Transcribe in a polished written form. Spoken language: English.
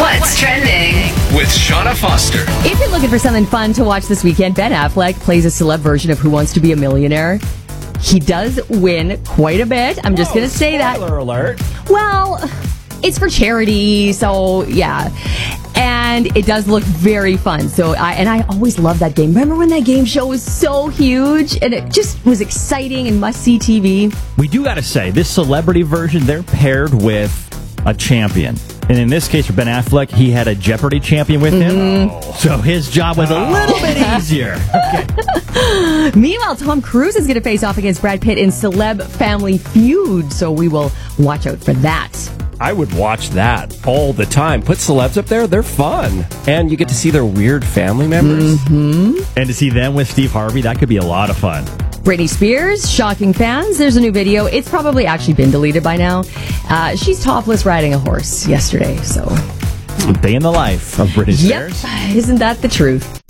What's trending? With Shauna Foster. If you're looking for something fun to watch this weekend, Ben Affleck plays a celeb version of Who Wants to Be a Millionaire. He does win quite a bit. I'm just going to say that. Spoiler alert. Well, it's for charity, so yeah. And it does look very fun. So I always love that game. Remember when that game show was so huge and it just was exciting and must-see TV? We do got to say, this celebrity version, they're paired with a champion. And in this case, for Ben Affleck, he had a Jeopardy champion with him. So his job was a little bit easier. Okay. Meanwhile, Tom Cruise is going to face off against Brad Pitt in Celeb Family Feud. So we will watch out for that. I would watch that all the time. Put celebs up there, they're fun. And you get to see their weird family members. And to see them with Steve Harvey, that could be a lot of fun. Britney Spears, shocking fans. There's a new video. It's probably actually been deleted by now. She's topless riding a horse yesterday. So, Day in the life of Britney Spears. Yep, isn't that the truth?